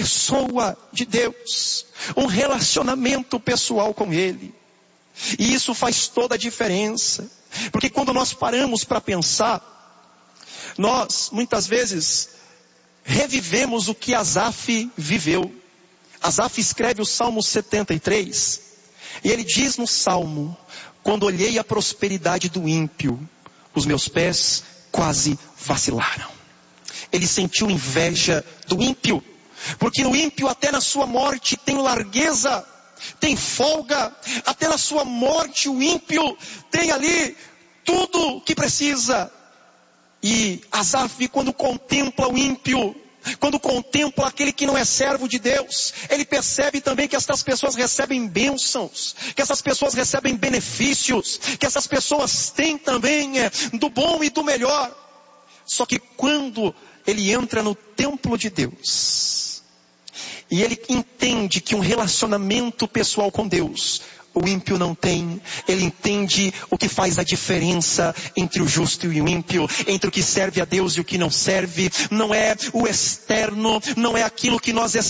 pessoa de Deus, um relacionamento pessoal com Ele. E isso faz toda a diferença, porque quando nós paramos para pensar, nós muitas vezes revivemos o que Asaf viveu. Asaf escreve o Salmo 73, e ele diz no Salmo: quando olhei a prosperidade do ímpio, os meus pés quase vacilaram. Ele sentiu inveja do ímpio, porque o ímpio até na sua morte tem largueza, tem folga. Até na sua morte o ímpio tem ali tudo o que precisa. E Asaf, quando contempla o ímpio, quando contempla aquele que não é servo de Deus, ele percebe também que estas pessoas recebem bênçãos, que essas pessoas recebem benefícios, que essas pessoas têm também do bom e do melhor. Só que quando ele entra no templo de Deus, e ele entende que um relacionamento pessoal com Deus, o ímpio não tem. Ele entende o que faz a diferença entre o justo e o ímpio, entre o que serve a Deus e o que não serve. Não é o externo, não é aquilo que nós